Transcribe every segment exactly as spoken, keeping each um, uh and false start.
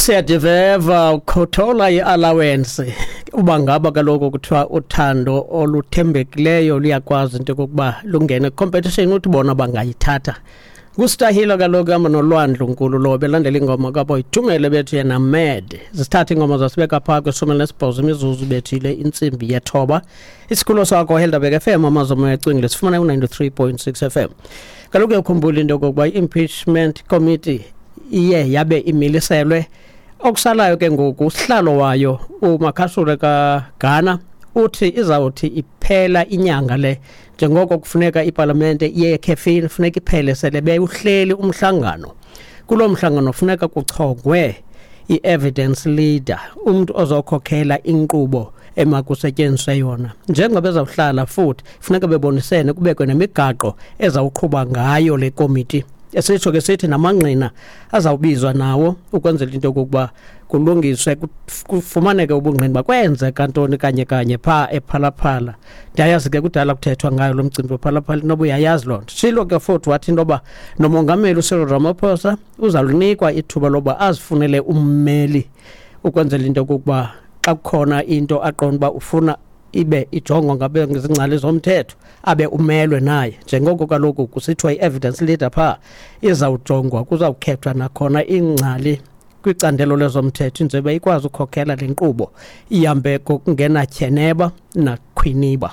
Siyadiveva ukhothola i-allowance uba ngaba kaloku kuthiwa uthando oluthembekileyo liyakwazi into yokuba lungene competition uthi bona bangayithatha. Gustahilo kaloku ama nolwandlu nkulu lo belandela ingoma kabo ithumele bethu yena Mad. Zisithatha ingoma zasibeka phaa kwesumi nesibhozo imizuzu bethile intsimbi yethoba. Isikolo sakho Helderberg F M amazomo ecingile sifumana u-ninety-three point six F M. Kaloku ukukhumbula into yokuba i-impeachment committee iye yabe imiliselwe. Okusalayo ke ngoku usihlalo wayo uMakhasule kaGhana uthi izawuthi iphela inyanga le njengoko kufuneka iparlamente yekhefini funeka iphele sele beyuhleli umhlangano. Kulo mhlangano funeka kuchongwe i-evidence leader, umuntu ozokhokhela inkqubo emakusetyenziswe yona. Njengoba bezawuhlala futhi funeka bebonisene kubekwe nemigaqo ezawuqhuba ngayo le committee. Esitsho ke sithi namanqina azawubizwa nawo ukwenzela into yokuba kulungiswe kufumaneke ubungqina bakwenzeka ntoni kanye kanye pha ePhalaphala. Ndiyayazi ke kudala kuthethwa ngayo lo mcimbi wePhalaphala noba uyayazi loo nto. Shilo ke futhi wathi intoba nomongameli uCyril Ramaphosa uzawunikwa ithuba loba azifunele ummeli ukwenzela into yokuba xa kukhona into aqonda uba ufuna ibe ijongo ngabe ngezingcali zomthetho abe umelwe naye njengoko kaloku kusithiwa i-evidence leader pha izawujongwa kuzawukhethwa nakhona ingcali kwicandelo lezomthetho njengoba ikwazi ukhokhela le nkqubo ihambe kokungena tyeneba nakhwiniba.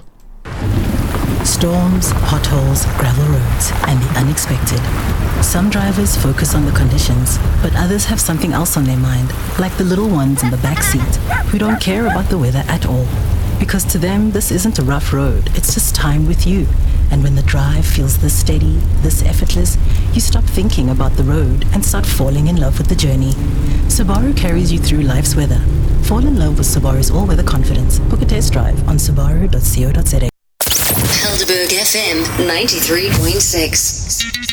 Storms, potholes, gravel roads, and the unexpected. Some drivers focus on the conditions, but others have something else on their mind, like the little ones in the back seat who don't care about the weather at all. Because to them, this isn't a rough road, it's just time with you. And when the drive feels this steady, this effortless, you stop thinking about the road and start falling in love with the journey. Subaru carries you through life's weather. Fall in love with Subaru's all-weather confidence. Book a test drive on subaru dot co dot za. Helderberg F M ninety-three point six.